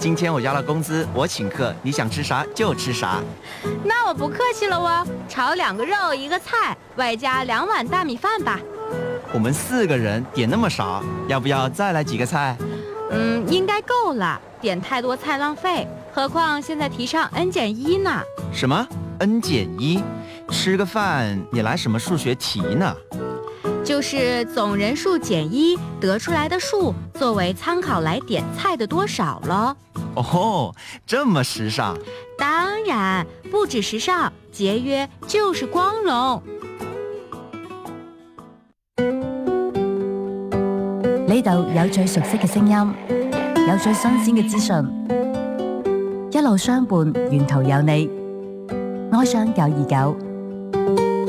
今天我加了工资，我请客，你想吃啥就吃啥。 那我不客气了哦，炒2个肉1个菜，外加2碗大米饭吧。 我们4个人点那么少，要不要再来几个菜？ 应该够了，点太多菜浪费。何况现在提倡N-1呢。 什么 N-1？吃个饭你来什么数学题呢？ 就是总人数减1得出来的数，作为参考来点菜的多少了。 哦，这么時尚。 當然，不止時尚，節約就是光榮。 呢度有最熟悉嘅聲音，有最新鮮嘅資訊，一路相伴，沿途有你。愛上929